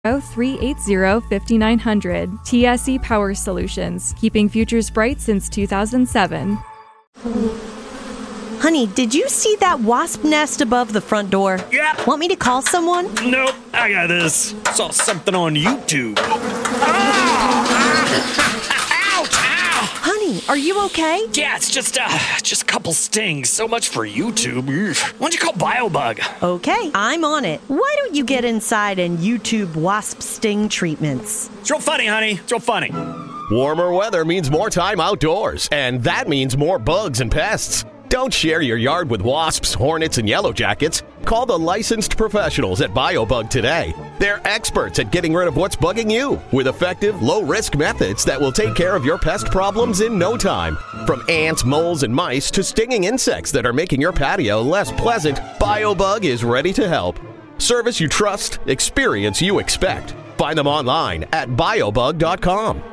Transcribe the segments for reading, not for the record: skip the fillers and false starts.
380-5900. TSE Power Solutions, keeping futures bright since 2007. Honey, did you see that wasp nest above the front door? Yeah. Want me to call someone? Nope, I got this. Saw something on YouTube. Ouch! Ow! Honey, are you okay? Yeah, it's just a couple stings. So much for YouTube. Why don't you call BioBug? Okay, I'm on it. Why don't you get inside and YouTube wasp sting treatments? It's real funny, honey. It's real funny. Warmer weather means more time outdoors, and that means more bugs and pests. Don't share your yard with wasps, hornets, and yellow jackets. Call the licensed professionals at BioBug today. They're experts at getting rid of what's bugging you with effective, low-risk methods that will take care of your pest problems in no time. From ants, moles, and mice to stinging insects that are making your patio less pleasant, BioBug is ready to help. Service you trust, experience you expect. Find them online at biobug.com.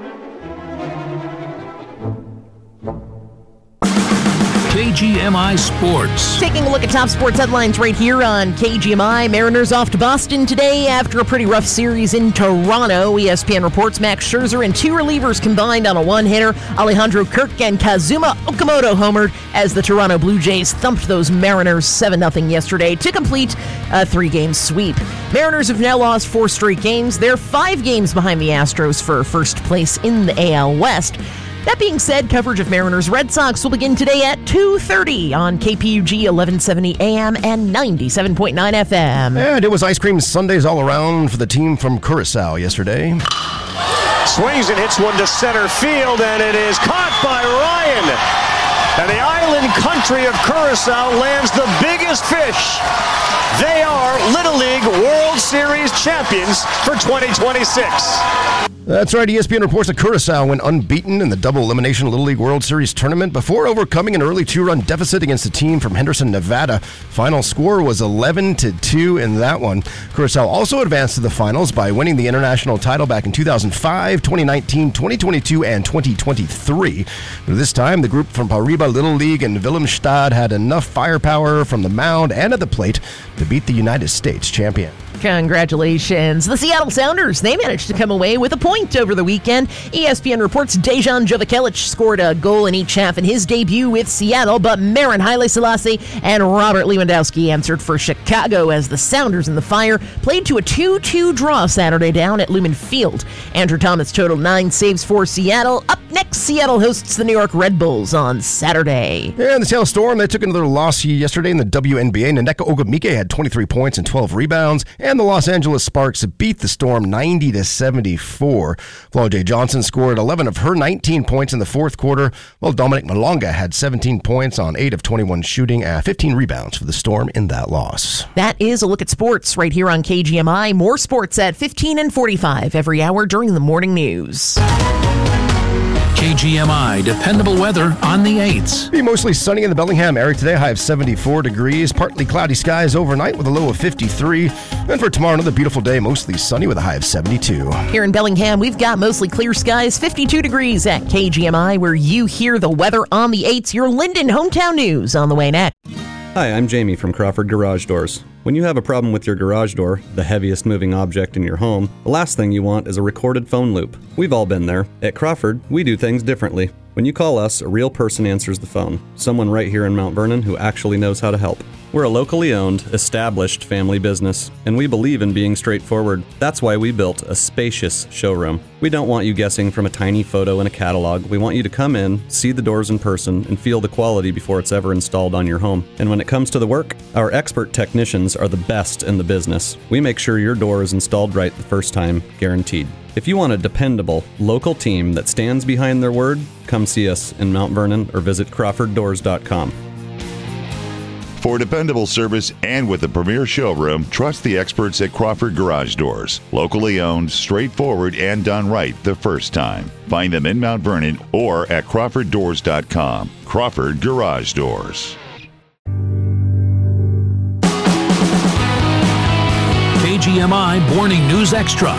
KGMI Sports. Taking a look at top sports headlines right here on KGMI. Mariners off to Boston today after a pretty rough series in Toronto. ESPN reports Max Scherzer and two relievers combined on a one-hitter. Alejandro Kirk and Kazuma Okamoto homered as the Toronto Blue Jays thumped those Mariners 7-0 yesterday to complete a three-game sweep. Mariners have now lost 4 straight games. They're 5 games behind the Astros for first place in the AL West. That being said, coverage of Mariners Red Sox will begin today at 2:30 on KPUG 1170 AM and 97.9 FM. And it was ice cream Sundays all around for the team from Curaçao yesterday. Swings and hits one to center field, and it is caught by Ryan. And the island country of Curaçao lands the biggest fish. They are Little League World Series champions for 2026. That's right. ESPN reports that Curaçao went unbeaten in the double elimination Little League World Series tournament before overcoming an early 2-run deficit against a team from Henderson, Nevada. Final score was 11-2 in that one. Curaçao also advanced to the finals by winning the international title back in 2005, 2019, 2022, and 2023. But this time, the group from Pariba Little League and Willemstad had enough firepower from the mound and at the plate to beat the United States champion. Congratulations. The Seattle Sounders, they managed to come away with a point over the weekend. ESPN reports Dejan Jovicevic scored a goal in each half in his debut with Seattle, but Marin Haile Selassie and Robert Lewandowski answered for Chicago as the Sounders in the Fire played to a 2-2 draw Saturday down at Lumen Field. Andrew Thomas totaled 9 saves for Seattle. Up next, Seattle hosts the New York Red Bulls on Saturday. And the Seattle Storm, they took another loss yesterday in the WNBA. Nneka Ogwumike had 23 points and 12 rebounds, and the Los Angeles Sparks beat the Storm 90-74. Flo J. Johnson scored 11 of her 19 points in the fourth quarter, while Dominic Malonga had 17 points on 8 of 21 shooting, 15 rebounds for the Storm in that loss. That is a look at sports right here on KGMI. More sports at 15 and 45 every hour during the morning news. KGMI dependable weather on the 8s. Be mostly sunny in the Bellingham area today, high of 74 degrees. Partly cloudy skies overnight with a low of 53. And for tomorrow, another beautiful day, mostly sunny with a high of 72. Here in Bellingham, we've got mostly clear skies, 52 degrees at KGMI, where you hear the weather on the 8s. Your Linden hometown news on the way next. Hi, I'm Jamie from Crawford Garage Doors. When you have a problem with your garage door, the heaviest moving object in your home, the last thing you want is a recorded phone loop. We've all been there. At Crawford, we do things differently. When you call us, a real person answers the phone. Someone right here in Mount Vernon who actually knows how to help. We're a locally owned, established family business, and we believe in being straightforward. That's why we built a spacious showroom. We don't want you guessing from a tiny photo in a catalog. We want you to come in, see the doors in person, and feel the quality before it's ever installed on your home. And when it comes to the work, our expert technicians are the best in the business. We make sure your door is installed right the first time, guaranteed. If you want a dependable, local team that stands behind their word, come see us in Mount Vernon or visit crawforddoors.com. For dependable service and with a premier showroom, trust the experts at Crawford Garage Doors. Locally owned, straightforward, and done right the first time. Find them in Mount Vernon or at crawforddoors.com. Crawford Garage Doors. KGMI Morning News Extra.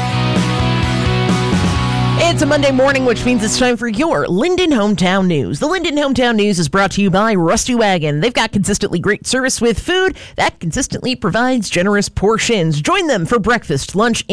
It's a Monday morning, which means it's time for your Linden Hometown News. The Linden Hometown News is brought to you by Rusty Wagon. They've got consistently great service with food that consistently provides generous portions. Join them for breakfast, lunch,